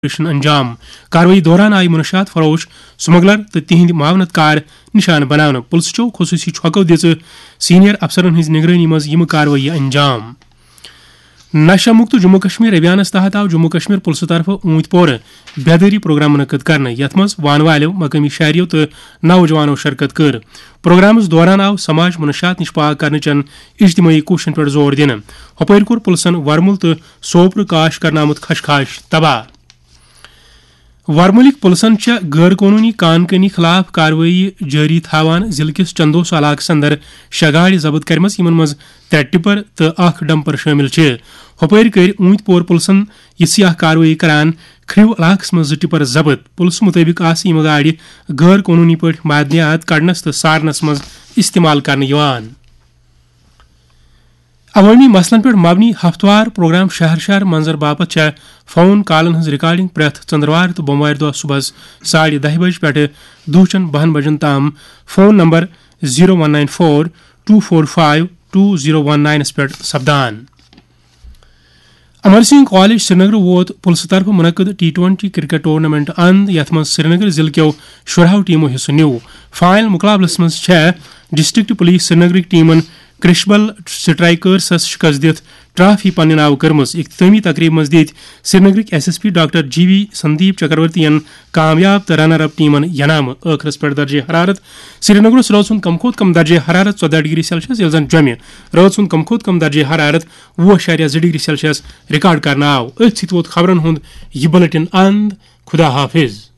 operation انجام کاروٲیی دوران آئی منشیات فروش سمگلر تو تہند معاونت کار نشانہ بناونہ پُلسہٕ خصوصی چھکو دِژ سینئر افسرن ہٕنٛز نگرٲنی منٛز یِم کاروٲیی انجام نشہ مکت جموں کشمیر ابھیانس تحت آو جموں کشمیر پُلسہٕ طرفہٕ اوٗنٛتۍ پورٕ بیدٲری پروگرام منعقد کرنہٕ یتھ منٛز وانہٕ والیو مقٲمی شہریو تہٕ نوجوانو شرکت کٔر پروگرامس دوران آو سماج منشیات نش پاک کرنٕچن اجتماعی کوٗششن پٮ۪ٹھ زور دِنہٕ ہُپٲرۍ کوٚر پُلسن ورمُل تہٕ سوپرٕ کاش کرنامُت خشخاش تباہ ورمُلٕکۍ پُلسن چھےٚ غٲر قونوٗنی کان کٔنی خلاف کاروٲیی جٲری تھاوان ضلعہٕ کِس چندوسو علاقس اندر 6 گاڑِ ضبط کرِمژٕ یِمن منٛز 3 ٹِپر تہٕ 1 ڈمپر شٲمِل چھِ ہُپٲرۍ کٔرۍ اوٗنٛتۍ پور پُلسن یہِ سیاح کاروٲیی کران کھرٛو علاقس منٛز 2 ٹِپر ضبط پُلسہٕ مُطٲبِق آسہٕ یِمہٕ گاڑِ غٲر قونوٗنی پٲٹھۍ معدنیات کڑنس تہٕ سارنس منٛز استعمال کرنہٕ یِوان عوٲمی مسلن پٮ۪ٹھ مبنی ہفتوار پروگرام شہر شہر منظر باپت چھےٚ فون کالن ہٕنٛز رِکارڈنگ پرٛٮ۪تھ ژٔنٛدروار تہٕ بوموارِ دۄہ صبحس 10:30 بجہِ پٮ۪ٹھٕ دُہچٮ۪ن 12 بجن تام فون نمبر 0194-245-2019 پٮ۪ٹھ سپدان امر سنگھ کالج سری نگر ووت پُلسہٕ طرفہٕ منعقد T20 کرکٹ ٹورنامنٹ اند یتھ منٛز سری نگر ضلعہٕ کٮ۪و 14 ٹیمو حصہٕ نیوٗ فاینل مقابلس منٛز چھےٚ ڈسٹرکٹ پُلیٖس سری نگرٕکۍ ٹیمن کرشبل سٹرائکرسس شکست دِتھ ٹرافی پننہِ ناوٕ کٔرمٕژ اختتٲمی تقریٖب منٛز دِتۍ سری نگرٕکۍ SSP doctor GV Sandeep Chakraborty ین کامیاب تہٕ رنر اپ ٹیمن ینامہٕ ٲخرس پٮ۪ٹھ درجہِ حرارت سری نگرس رٲژ ہُنٛد کم کھۄتہٕ کم درجہِ حرارت 14 ڈگری سیلسیس ییٚلہِ زن جوٚمہِ رٲژ ہُنٛد کم کھۄتہٕ کم درجہِ حرارت 20.2 ڈگری سیلسیس رِکارڈ کرنہٕ آو أتھۍ سۭتۍ ووت خبرن ہُنٛد یہِ بُلٹن اند خدا حافظ